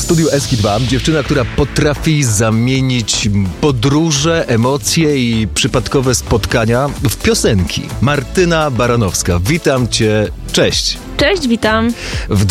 studiu SK2 dziewczyna, która potrafi zamienić podróże, emocje i przypadkowe spotkania w piosenki. Martyna Baranowska, witam cię, cześć. Cześć, witam. W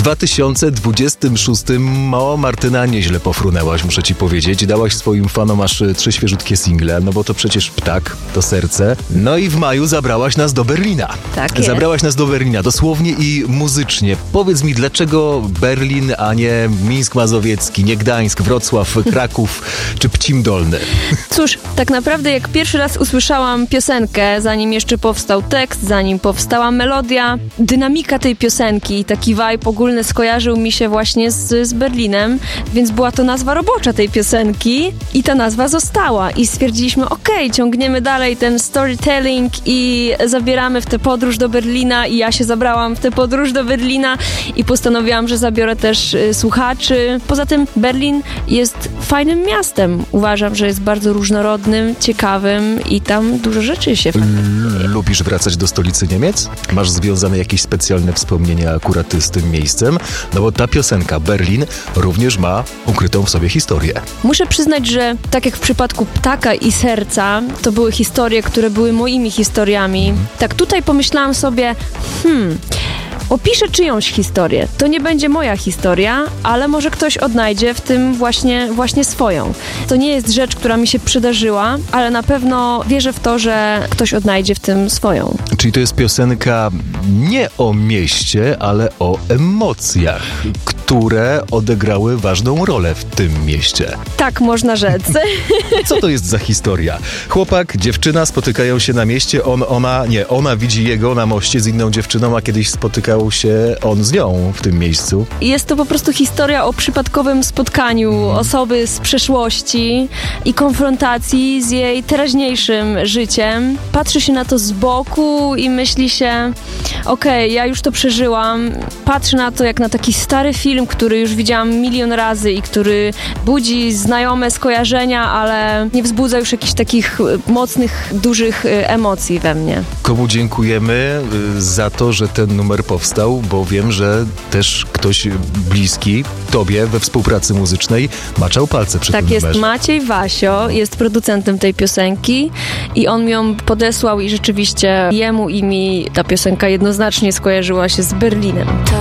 2026 mała Martyna nieźle pofrunęłaś, muszę ci powiedzieć. Dałaś swoim fanom aż 3 świeżutkie single, no bo to przecież Ptak, to Serce. No i w maju zabrałaś nas do Berlina. Tak jest. Zabrałaś nas do Berlina, dosłownie i muzycznie. Powiedz mi, dlaczego Berlin, a nie Mińsk Mazowiecki, nie Gdańsk, Wrocław, Kraków czy Pcim Dolny? Cóż, tak naprawdę jak pierwszy raz usłyszałam piosenkę, zanim jeszcze powstał tekst, zanim powstała melodia, dynamika tej piosenki, taki vibe ogólny skojarzył mi się właśnie z Berlinem, więc była to nazwa robocza tej piosenki i ta nazwa została i stwierdziliśmy, okej, ciągniemy dalej ten storytelling i zabieramy w tę podróż do Berlina i ja się zabrałam w tę podróż do Berlina i postanowiłam, że zabiorę też słuchaczy. Poza tym Berlin jest fajnym miastem. Uważam, że jest bardzo różnorodnym, ciekawym i tam dużo rzeczy się Lubisz wracać do stolicy Niemiec? Masz związane jakieś specjalne wspomnienia akurat z tym miejscem? No bo ta piosenka Berlin również ma ukrytą w sobie historię. Muszę przyznać, że tak jak w przypadku Ptaka i Serca, to były historie, które były moimi historiami. Tak tutaj pomyślałam sobie, opiszę czyjąś historię. To nie będzie moja historia, ale może ktoś odnajdzie w tym właśnie swoją. To nie jest rzecz, która mi się przydarzyła, ale na pewno wierzę w to, że ktoś odnajdzie w tym swoją. Czyli to jest piosenka nie o mieście, ale o emocjach, które odegrały ważną rolę w tym mieście. Tak można rzec. Co to jest za historia? Chłopak, dziewczyna spotykają się na mieście, ona widzi jego na moście z inną dziewczyną, a kiedyś spotykał się on z nią w tym miejscu. Jest to po prostu historia o przypadkowym spotkaniu osoby z przeszłości i konfrontacji z jej teraźniejszym życiem. Patrzy się na to z boku i myśli się, okej, ja już to przeżyłam. Patrzę na to jak na taki stary film, który już widziałam milion razy i który budzi znajome skojarzenia, ale nie wzbudza już jakichś takich mocnych, dużych emocji we mnie. Komu dziękujemy za to, że ten numer powstał, bo wiem, że też ktoś bliski tobie we współpracy muzycznej maczał palce przy tym numerze. Tak jest, Maciej Wasio jest producentem tej piosenki i on mi ją podesłał i rzeczywiście jemu i mi ta piosenka jednoznacznie skojarzyła się z Berlinem.